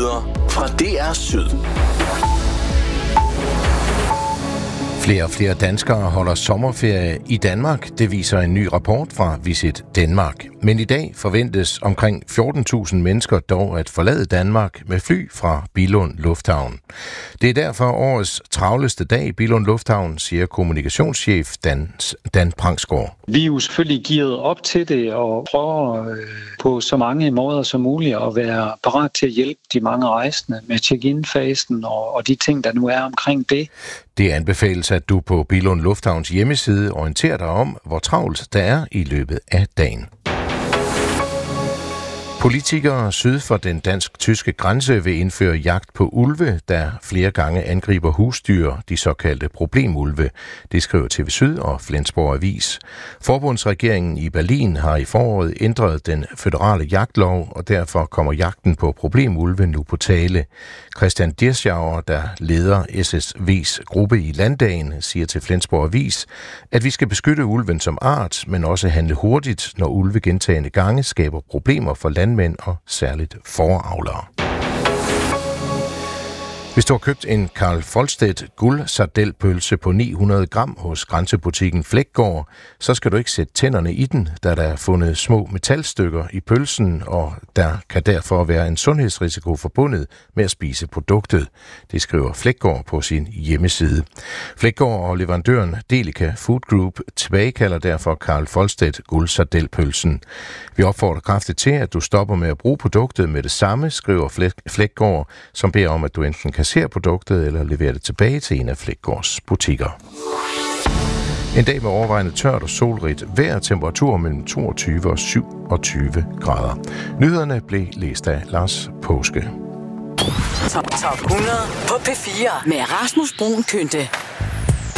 Nyheder fra DR Syd. Flere og flere danskere holder sommerferie i Danmark. Det viser en ny rapport fra Visit Danmark. Men i dag forventes omkring 14.000 mennesker dog at forlade Danmark med fly fra Billund Lufthavn. Det er derfor årets travleste dag i Billund Lufthavn, siger kommunikationschef Dan Prangsgaard. Vi er jo selvfølgelig gearet op til det og prøver på så mange måder som muligt at være parat til at hjælpe de mange rejsende med check-in-fasen og de ting, der nu er omkring det. Det anbefales, at du på Billund Lufthavns hjemmeside orienterer dig om, hvor travlt der er i løbet af dagen. Politikere syd for den dansk-tyske grænse vil indføre jagt på ulve, der flere gange angriber husdyr, de såkaldte problemulve. Det skriver TV Syd og Flensborg Avis. Forbundsregeringen i Berlin har i foråret ændret den føderale jagtlov, og derfor kommer jagten på problemulve nu på tale. Christian Dirschauer, der leder SSV's gruppe i Landdagen, siger til Flensborg Avis, at vi skal beskytte ulven som art, men også handle hurtigt, når ulve gentagne gange skaber problemer for landmænd og særligt fåreavlere. Hvis du har købt en Carl Folstedt guldsardelpølse på 900 gram hos grænsebutikken Fleggaard, så skal du ikke sætte tænderne i den, da der er fundet små metalstykker i pølsen, og der kan derfor være en sundhedsrisiko forbundet med at spise produktet. Det skriver Fleggaard på sin hjemmeside. Fleggaard og leverandøren Delica Food Group tilbagekalder derfor Carl Folstedt guldsardelpølsen. Vi opfordrer kraftigt til, at du stopper med at bruge produktet med det samme, skriver Fleggaard, som beder om, at du enten kasserer produktet eller leverer det tilbage til en af Fleggaards butikker. En dag med overvejende tørt og solrigt vejr, temperatur mellem 22 og 27 grader. Nyhederne blev læst af Lars Påske. Top 100 på P4 med Rasmus Bruun Kynte.